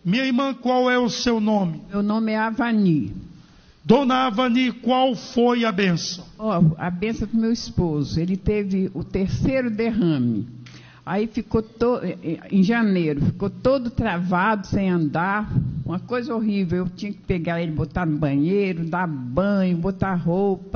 Minha irmã, qual é o seu nome? Meu nome é Avani. Dona Avani, qual foi a bênção? A bênção do meu esposo. Ele teve o 3º derrame. Aí ficou em janeiro, ficou todo travado, sem andar. Uma coisa horrível. Eu tinha que pegar ele, botar no banheiro, dar banho, botar roupa,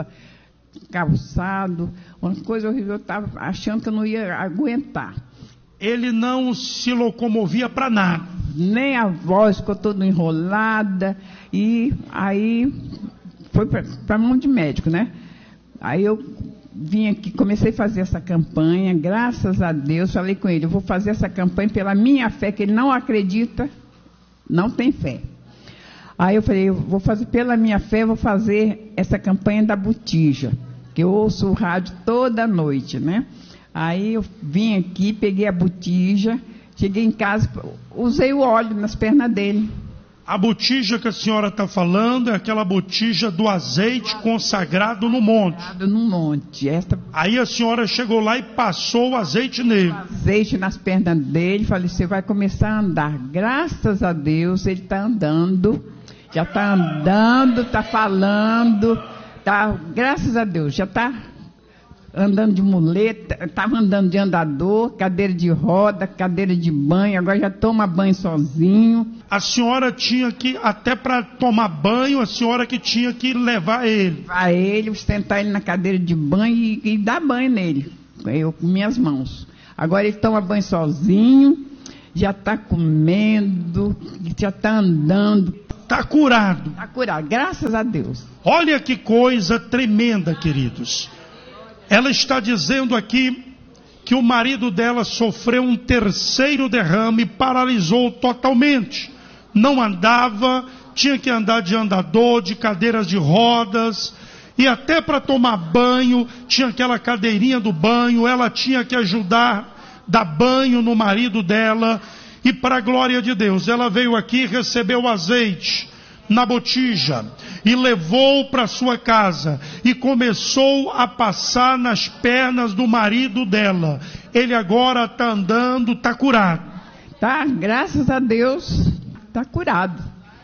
calçado. Uma coisa horrível. Eu estava achando que eu não ia aguentar. Ele não se locomovia para nada. Nem a voz ficou toda enrolada. E aí foi para a mão de médico, né? Aí eu vim aqui, comecei a fazer essa campanha, graças a Deus, falei com ele, eu vou fazer essa campanha pela minha fé, que ele não acredita, não tem fé. Aí eu falei, eu vou fazer pela minha fé, vou fazer essa campanha da botija, que eu ouço o rádio toda noite, né? Aí eu vim aqui, peguei a botija, cheguei em casa, usei o óleo nas pernas dele. A botija que a senhora está falando é aquela botija do azeite consagrado no monte. No monte. Aí a senhora chegou lá e passou o azeite nele. Azeite nas pernas dele, falei, você vai começar a andar. Graças a Deus, ele está andando, já está andando, está falando, graças a Deus, já está andando de muleta, estava andando de andador, cadeira de roda, cadeira de banho, agora já toma banho sozinho. A senhora tinha que, até para tomar banho, a senhora que tinha que levar ele. Levar ele, sentar ele na cadeira de banho e dar banho nele, eu com minhas mãos. Agora ele toma banho sozinho, já está comendo, já está andando. Está curado. Está curado, graças a Deus. Olha que coisa tremenda, queridos. Ela está dizendo aqui que o marido dela sofreu um 3º derrame, paralisou totalmente. Não andava, tinha que andar de andador, de cadeiras de rodas, e até para tomar banho, tinha aquela cadeirinha do banho, ela tinha que ajudar, dar banho no marido dela, e para a glória de Deus, ela veio aqui, recebeu o azeite na botija e levou para sua casa e começou a passar nas pernas do marido dela. Ele agora está andando, está curado. Tá, graças a Deus, está curado.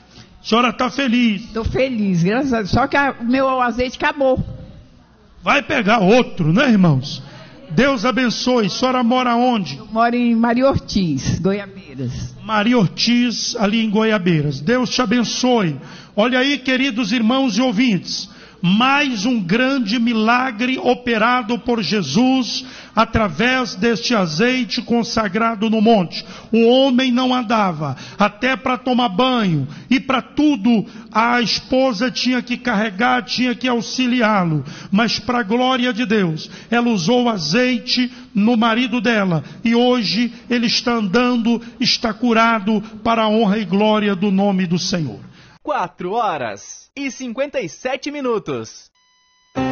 A senhora está feliz? Estou feliz, graças a Deus. Só que o meu azeite acabou. Vai pegar outro, né, irmãos? Deus abençoe. A senhora mora onde? Eu moro em Maria Ortiz, Goiabeiras. Maria Ortiz, ali em Goiabeiras. Deus te abençoe. Olha aí, queridos irmãos e ouvintes, mais um grande milagre operado por Jesus através deste azeite consagrado no monte. O homem não andava, até para tomar banho e para tudo a esposa tinha que carregar, tinha que auxiliá-lo, mas para a glória de Deus, ela usou o azeite no marido dela e hoje ele está andando, está curado para a honra e glória do nome do Senhor. 4h57.